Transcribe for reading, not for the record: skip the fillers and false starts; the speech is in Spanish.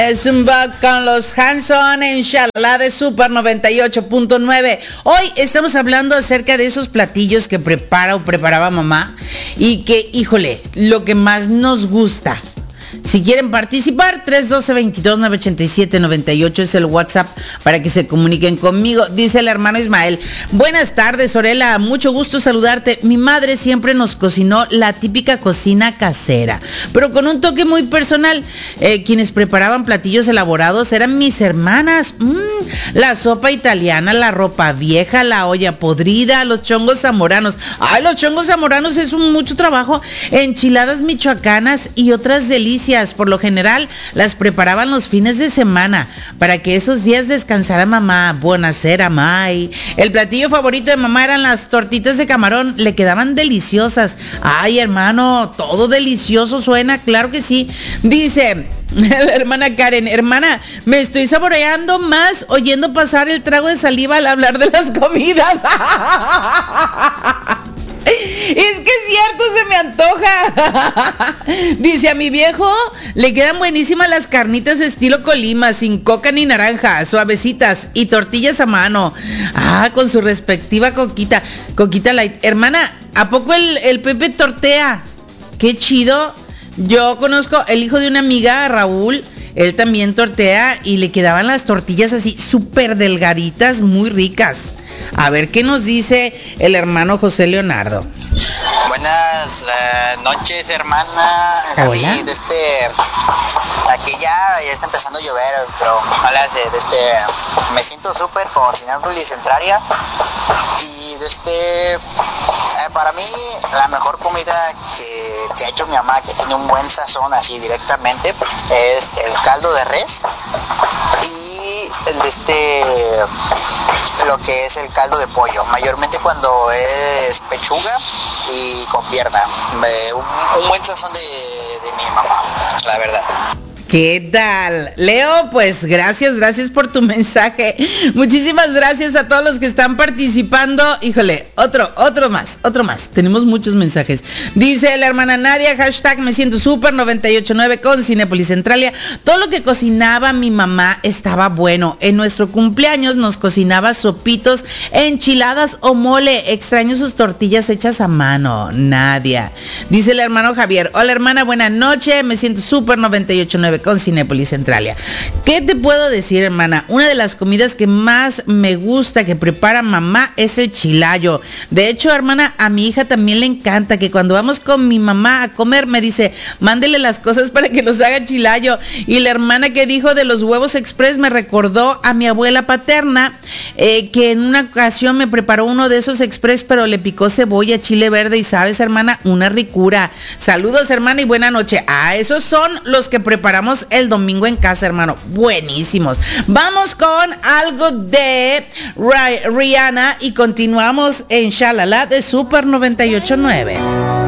Zumba con los Hanson en Shalala de Super 98.9. Hoy estamos hablando acerca de esos platillos que prepara o preparaba mamá y que, híjole, lo que más nos gusta. Si quieren participar, 312-22-987-98 es el WhatsApp para que se comuniquen conmigo. Dice el hermano Ismael: buenas tardes, Orela, mucho gusto saludarte. Mi madre siempre nos cocinó la típica cocina casera, pero con un toque muy personal. Quienes preparaban platillos elaborados eran mis hermanas. La sopa italiana, la ropa vieja, la olla podrida, los chongos zamoranos. Ay, los chongos zamoranos es mucho trabajo. Enchiladas michoacanas y otras delicias. Por lo general las preparaban los fines de semana para que esos días descansara mamá. Buonasera, May. El platillo favorito de mamá eran las tortitas de camarón, le quedaban deliciosas. Ay, hermano, todo delicioso suena, claro que sí. Dice la hermana Karen: hermana, me estoy saboreando más oyendo pasar el trago de saliva al hablar de las comidas. Es que es cierto, se me antoja. Dice: a mi viejo le quedan buenísimas las carnitas estilo Colima, sin coca ni naranja, suavecitas y tortillas a mano. Con su respectiva coquita light. Hermana, ¿a poco el Pepe tortea? Qué chido. Yo conozco el hijo de una amiga, Raúl. Él también tortea y le quedaban las tortillas así súper delgaditas, muy ricas. A ver qué nos dice el hermano José Leonardo. Buenas noches, hermana. Hola. Aquí ya está empezando a llover, pero me siento súper como si nada centraria. Y para mí la mejor comida que ha hecho mi mamá, que tiene un buen sazón así directamente, es el caldo de res y lo que es el caldo de pollo, mayormente cuando es pechuga y con pierna. Un buen sazón de mi mamá, la verdad. ¿Qué tal? Leo, pues gracias por tu mensaje. Muchísimas gracias a todos los que están participando. Híjole, otro más. Tenemos muchos mensajes. Dice la hermana Nadia, hashtag me siento súper 98.9 con Cinépolis Centralia. Todo lo que cocinaba mi mamá estaba bueno. En nuestro cumpleaños nos cocinaba sopitos, enchiladas o mole. Extraño sus tortillas hechas a mano. Nadia. Dice el hermano Javier: hola hermana, buena noche. Me siento súper 98.9 con Cinépolis Centralia. ¿Qué te puedo decir, hermana? Una de las comidas que más me gusta que prepara mamá es el chilayo. De hecho, hermana, a mi hija también le encanta, que cuando vamos con mi mamá a comer me dice: mándele las cosas para que nos haga chilayo. Y la hermana que dijo de los huevos express me recordó a mi abuela paterna, que en una ocasión me preparó uno de esos express, pero le picó cebolla, chile verde y, sabes, hermana, una ricura. Saludos, hermana, y buena noche. Esos son los que preparamos el domingo en casa, hermano. Buenísimos. Vamos con algo de Rihanna y continuamos en Shalala de Super 98.9.